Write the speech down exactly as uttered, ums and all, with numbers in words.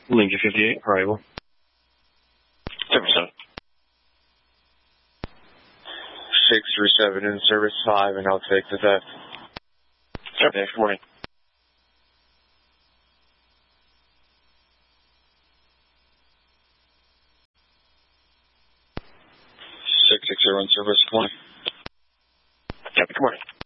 Lincoln fifty-eight, arrival. seven seven. six three seven in service five, and I'll take the theft. Sir, good morning. six six zero in service one. Yeah, good morning.